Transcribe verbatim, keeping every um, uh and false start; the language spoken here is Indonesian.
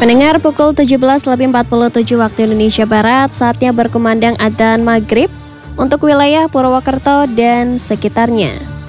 Pendengar, pukul tujuh belas lebih empat puluh tujuh waktu Indonesia Barat, saatnya berkumandang adzan maghrib untuk wilayah Purwokerto dan sekitarnya.